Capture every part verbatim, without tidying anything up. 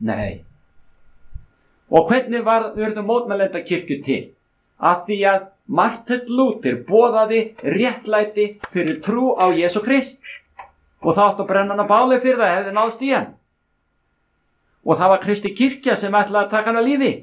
Nei. Og hvernig var urðu mótmælenda kirkju til? Af því að Martin Luther boðaði réttlæti fyrir trú á Jesú Krist. Og það átti að brenna hann á báli fyrir það hefði náðst í hann. Og það var Kristi kirkja sem ætlaði að taka hann á lífi.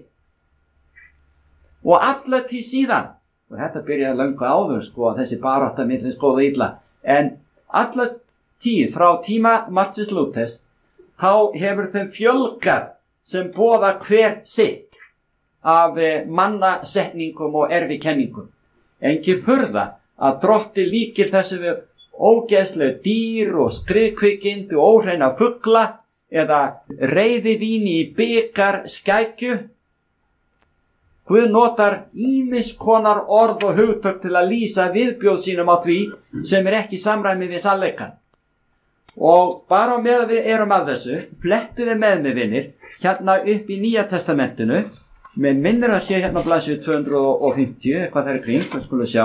Og alla tíð síðan, og þetta byrjaði löngu áður sko, þessi barátta milli góða og illa, en alla tíð frá tíma Martin Luthers, þá hefur þeim fjölgað sem boða hver sitt af mannasetningum og erfikenningum. Engi furða að Drotti líkir þessu við ógeðsleg dýr og skriðkvikindi og óhreina fugla eða reyðivín í bikar skækju. Guð notar ýmis konar orð og hugtök til að lýsa viðbjóð sínum á því sem er ekki í samræmi við sannleikann. Og bara á meðan við erum að þessu, flettið með mig vinir, hérna upp í Nýja testamentinu, menn minnir að sé hérna blaðsíðu tvö hundruð fimmtíu, eitthvað það er kring, hvað skulum við sjá.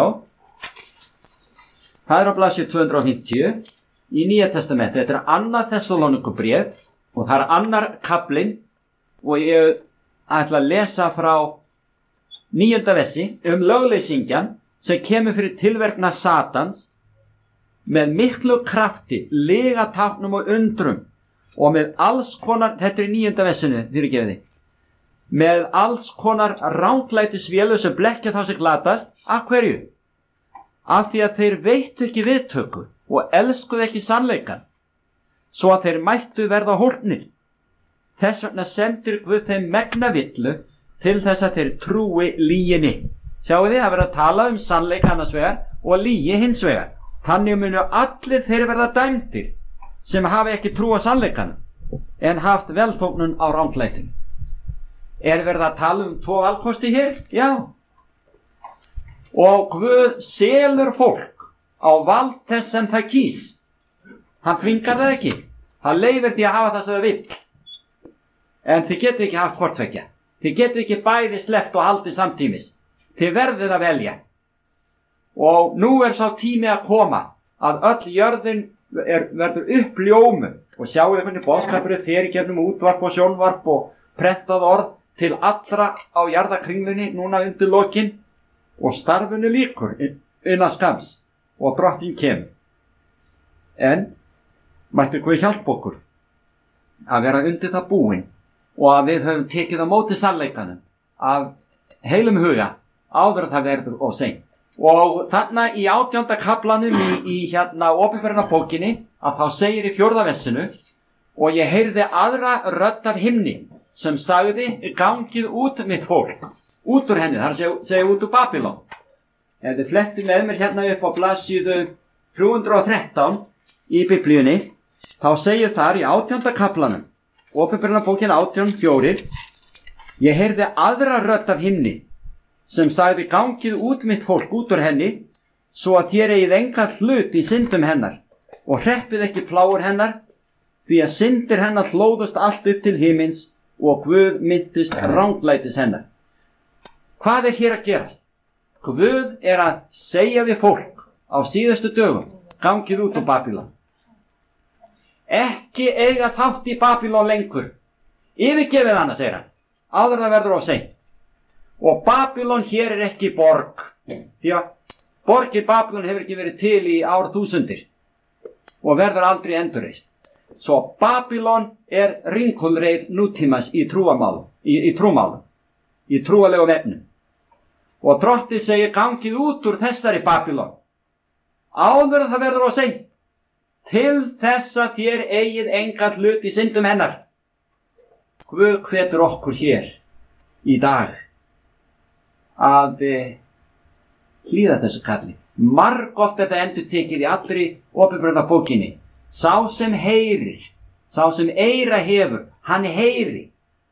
Það er á blaðsíðu tvö hundruð fimmtíu í Nýja testamenti, þetta er annað Þessalónikubréf og það er annar kaflinn og ég ætla að lesa frá níunda versi um lögleysingjan sem kemur fyrir tilverkna Satans með miklu krafti, lygatáknum og undrum og með alls konar, þetta er í níunda versinu, fyrirgefiði, með alls konar ranglætisvélu sem blekkja þá sem glatast. Af hverju? Af því að þeir veittu ekki viðtöku og elskuðu ekki sannleikan, svo að þeir mættu verða hólpnir. Þess vegna sendir Guð þeim megna villu til þess að þeir trúi lyginni. Sjáu þið, það verður að tala um sannleika annars vegar og lygi hins vegar. Þannig munu allir þeir verða dæmdir sem hafi ekki trú á sannleikanum en haft velþóknun á ranglætinu. Er verið að tala um tvo valkosti hér? Já. Og Guð selur fólk á vald þess sem það kýs. Hann þvingar það ekki. Hann leyfir því að hafa það sem það vill. En þið getur ekki haft hvort tveggja. Þið getur ekki bæði sleppt og haldið samtímis. Þið verðið að velja. Og nú er sá tími að koma að öll jörðin er, verður uppljómu. Og sjáu þið hvernig boðskapurinn fer í gegnum útvarp og sjónvarp og prentað orð til allra á jarðakringlunni núna undir lokin og starfinu líkur innan skams og Drottinn kemur. En mætti Guð hjálpa okkur að vera undir það búin og að við höfum tekið á móti sannleikanum af heilum huga áður að það verður of seint. Og þarna í átjánda kaflanum í, í hérna opinberna bókinni að þá segir í fjórða versinu og ég heyrði aðra rödd af himni sem sagði gangið út mitt fólk, út úr henni, það er að segja út úr Babylon. Ef þið flettið með mér hérna upp á blaðsíðu þrjú hundruð og þrettán í biblíunni, þá segir þar í átjánda kaflanum, opinberna bókin átján fjórir, ég heyrði aðra rödd af himni sem sagði gangið út mitt fólk út úr henni, svo að þér eigið engan hlut í syndum hennar og hreppið ekki plágur hennar, því að syndir hennar hlóðust allt upp til himins og Guð myndist ranglætis hennar. Hvað er hér að gerast? Guð er að segja við fólk á síðustu dögum, gangið út úr Babylon. Ekki eiga þátt í Babylon lengur. Yfirgefið hana, segir hann, áður það verður of seint. Og Babylon hér er ekki borg, því að borgir Babylon hefur ekki verið til í árþúsundir og verður aldrei endurreist. Svo Babylon er ringulreið nútímas í trúamálum, í, í trúmálum, í trúalegum efnum. Og Drottinn segir gangið út úr þessari Babylon, áður það verður of seint, til þess að þér eigið engan hlut í syndum hennar. Guð hvetur okkur hér í dag að hlýða þessu kalli. Margoft þetta endur tekið í allri opinberna bókinni. Sá sem heyrir, sá sem eyra hefur, hann heyri.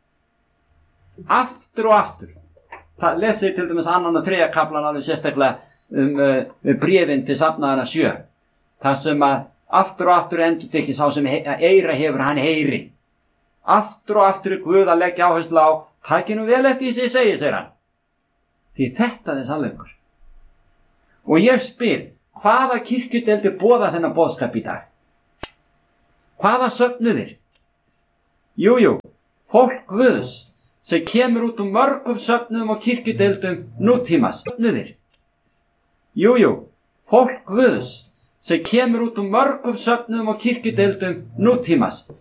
Aftur og aftur. Það lesið til dæmis annan og þriðja kaflan alveg sérstaklega um, um bréfin til safnaðana sjö. Það sem að aftur og aftur endur tekið sá sem eyra hefur, hann heyri. Aftur og aftur er Guð að leggja áherslu á, takið nú vel eftir því sem ég segi, segir hann. Því þetta er sannleikur. Og ég spyr, hvaða kirkjudeildir boða þennan boðskap í dag? Hvaða söfnuðir? Jú, jú, fólk Guðs sem kemur út úr mörgum söfnum og kirkjudeildum nútímas. Söfnuðir. Jú, jú, fólk Guðs sem kemur út úr mörgum söfnum og kirkjudeildum nútímas.